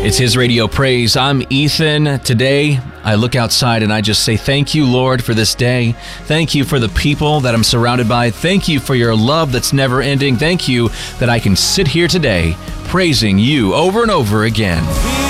It's His Radio Praise. I'm Ethan. Today, I look outside and I just say, thank you, Lord, for this day. Thank you for the people that I'm surrounded by. Thank you for your love that's never ending. Thank you that I can sit here today praising you over and over again.